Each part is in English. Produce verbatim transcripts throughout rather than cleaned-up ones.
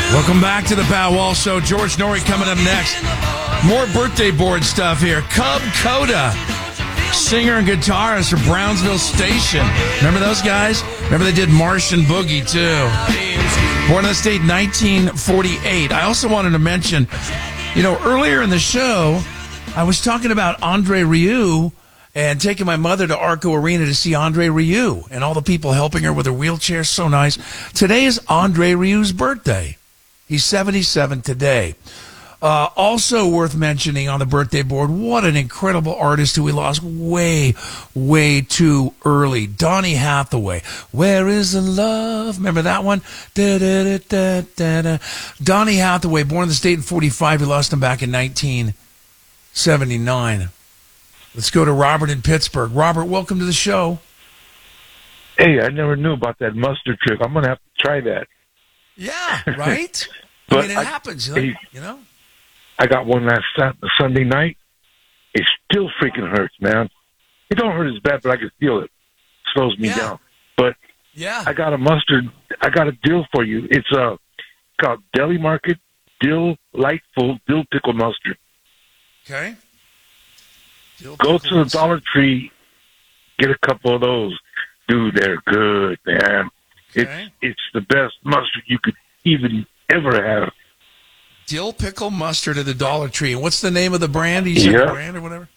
Welcome back to the Pat Wall Show. George Norrie coming up next. More birthday board stuff here. Cub Coda, singer and guitarist for Brownsville Station. Remember those guys? Remember they did Martian Boogie, too. Born in the state nineteen forty-eight. I also wanted to mention, you know, earlier in the show, I was talking about Andre Rieu and taking my mother to Arco Arena to see Andre Rieu and all the people helping her with her wheelchair. So nice. Today is Andre Rieu's birthday. He's seventy-seven today. Uh, also worth mentioning on the birthday board, what an incredible artist who we lost way, way too early. Donny Hathaway. Where is the love? Remember that one? Da, da, da, da, da, da. Donny Hathaway, born in the state in forty-five. We lost him back in nineteen seventy-nine. Let's go to Robert in Pittsburgh. Robert, welcome to the show. Hey, I never knew about that mustard trick. I'm going to have to try that. Yeah, right? I But mean, it I- happens, hey, you know? I got one last Sun- Sunday night. It still freaking hurts, man. It don't hurt as bad, but I can feel it. Slows me Yeah. down. But Yeah. I got a mustard. I got a deal for you. It's uh, called Deli Market Dill Lightful Dill Pickle Mustard. Okay. Dill Go pickle to the mustard. Dollar Tree, get a couple of those. Dude, they're good, man. Okay. It's it's the best mustard you could even ever have. Dill pickle mustard at the Dollar Tree. And what's the name of the brand? You said Yeah. brand or whatever?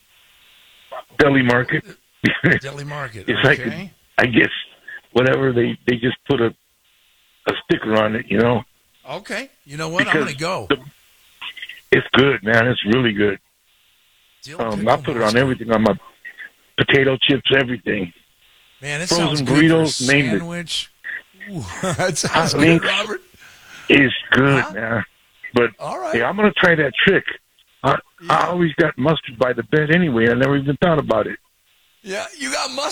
Deli Market. Deli Market. It's like, Okay. I guess, whatever, they, they just put a a sticker on it, you know? Okay. You know what? I'm Because going to go. the- it's good, man. It's really good. Dill Um, pickle I put it on mustard. everything, on my potato chips, everything. Man, it frozen sounds great for a burritos, name it. sandwich. Ooh, that sounds I mean, good, Robert. It's good, Huh? man. But All right. hey, I'm going to try that trick. I, Yeah. I always got mustard by the bed anyway. I never even thought about it. Yeah, you got mustard.